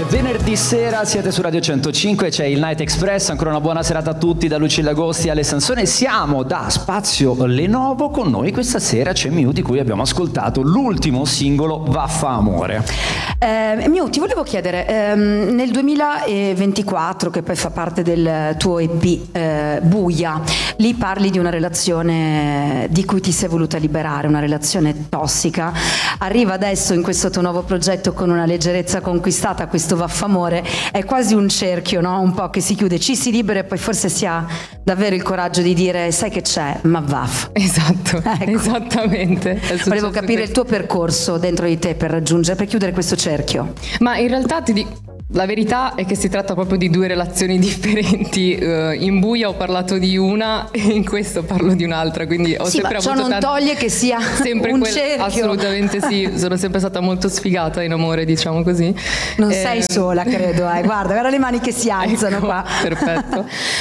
venerdì sera, siete su Radio 105, c'è il Night Express, ancora una buona serata a tutti da Lucilla Agosti e Ale Sansone. Siamo da Spazio Lenovo, con noi questa sera c'è Miu, di cui abbiamo ascoltato l'ultimo singolo Vaffa Amore. Miu, ti volevo chiedere, nel 2024, che poi fa parte del tuo EP Buia, lì parli di una relazione di cui ti sei voluta liberare, una relazione tossica. Arriva adesso in questo tuo nuovo progetto con una leggerezza conquistata, questo Vaffamore, è quasi un cerchio, no? Un po' che si chiude, ci si libera e poi forse si ha davvero il coraggio di dire sai che c'è, ma vaff. Esatto, ecco. Esattamente. Volevo capire il tuo percorso dentro di te per chiudere questo cerchio. Ma in realtà la verità è che si tratta proprio di due relazioni differenti. In Buia ho parlato di una e in questo parlo di un'altra, quindi ho sì, sempre ma ciò avuto non toglie che sia sempre un cerchio. Assolutamente sì, sono sempre stata molto sfigata in amore, diciamo così. Non sei sola, credo, guarda le mani che si alzano, ecco, qua. Perfetto.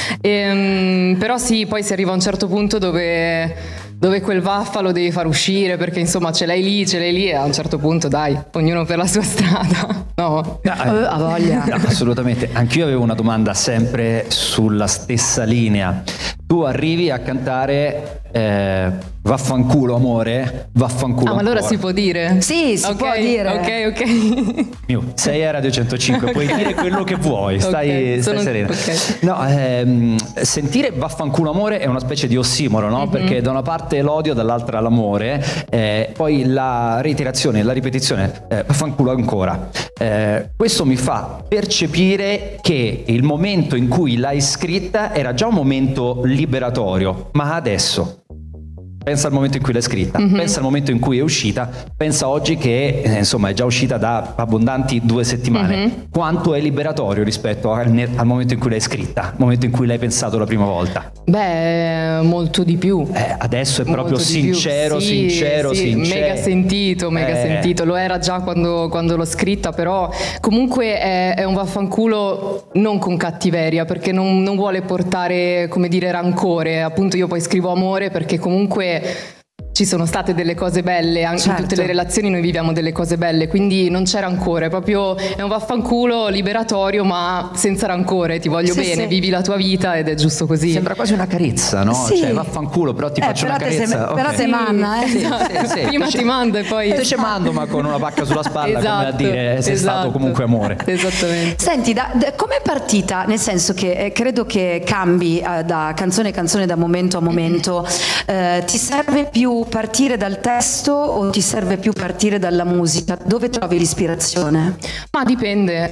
Però sì, poi si arriva a un certo punto dove quel vaffa lo devi far uscire, perché insomma ce l'hai lì e a un certo punto dai, ognuno per la sua strada. No? Ha voglia. No, assolutamente, anch'io avevo una domanda sempre sulla stessa linea. Tu arrivi a cantare vaffanculo amore, vaffanculo ma allora ancora. si può dire? Sì, si può dire. Ok. Miu, sei a Radio 105, puoi dire quello che vuoi, stai serena. Okay. No, sentire vaffanculo amore è una specie di ossimoro, no? Mm-hmm. Perché da una parte l'odio, dall'altra l'amore, poi la reiterazione, la ripetizione, vaffanculo ancora. Questo mi fa percepire che il momento in cui l'hai scritta era già un momento liberatorio, ma adesso pensa al momento in cui l'hai scritta, pensa al momento in cui è uscita, pensa oggi che insomma è già uscita da abbondanti 2 settimane. Quanto è liberatorio rispetto al momento in cui l'hai scritta, al momento in cui l'hai pensato la prima volta? Beh, molto di più. Adesso è proprio sincero, sì, sincero. Mega sentito. Lo era già quando l'ho scritta, però comunque è un vaffanculo non con cattiveria, perché non vuole portare, come dire, rancore. Appunto io poi scrivo amore perché comunque ci sono state delle cose belle, anche certo. in tutte le relazioni noi viviamo delle cose belle, quindi non c'è rancore, proprio è un vaffanculo liberatorio ma senza rancore, ti voglio bene, sì. Vivi la tua vita ed è giusto così. Sembra quasi una carezza, no? Sì. Cioè vaffanculo, però ti faccio una carezza. Però te manna, Sì. Prima ti manda e poi... Te ci mando, ma con una pacca sulla spalla, come a dire sei stato comunque amore. Esattamente. Senti, com'è partita? Nel senso che credo che cambi da canzone a canzone, da momento a momento. Ti serve più partire dal testo o ti serve più partire dalla musica? Dove trovi l'ispirazione? Ma dipende.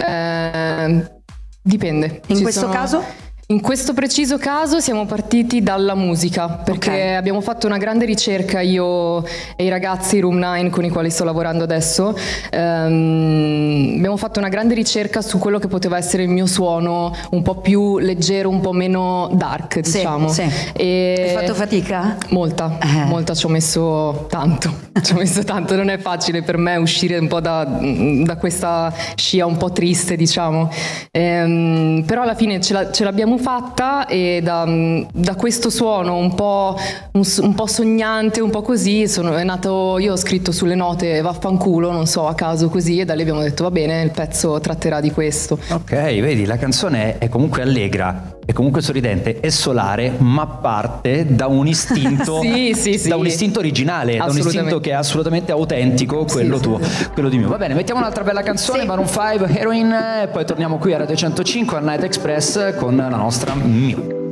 In questo caso? In questo preciso caso siamo partiti dalla musica, perché abbiamo fatto una grande ricerca, io e i ragazzi Room 9 con i quali sto lavorando adesso, abbiamo fatto una grande ricerca su quello che poteva essere il mio suono, un po' più leggero, un po' meno dark, diciamo. Sì. E hai fatto fatica? Molta, ci ho messo tanto, non è facile per me uscire un po' da questa scia un po' triste, diciamo, però alla fine ce l'abbiamo fatta e da questo suono un po' sognante, un po' così è nato. Io ho scritto sulle note vaffanculo, non so, a caso così, e da lì abbiamo detto va bene, il pezzo tratterà di questo. Ok, vedi, la canzone è comunque allegra, è comunque sorridente, è solare, ma parte da un istinto da un istinto originale, da un istinto che è assolutamente autentico, quello tuo, quello di mio. Va bene, mettiamo un'altra bella canzone, Maroon 5, Heroin, e poi torniamo qui a Radio 105 al Night Express con la nostra Miu.